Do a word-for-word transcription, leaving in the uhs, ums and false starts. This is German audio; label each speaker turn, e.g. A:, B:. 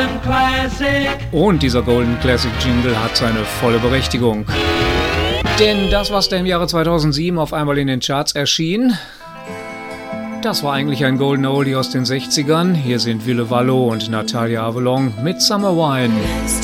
A: Golden Classic.
B: Und dieser Golden Classic Jingle hat seine volle Berechtigung. Denn das, was da im Jahre zweitausendsieben auf einmal in den Charts erschien, das war eigentlich ein Golden Oldie aus den sechzigern. Hier sind Ville Valo und Natalia Avalon mit Summer Wine.